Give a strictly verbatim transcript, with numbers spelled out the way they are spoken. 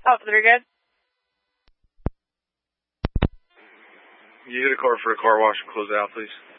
Oh, very good. You hit a car for a car wash and close it out, please.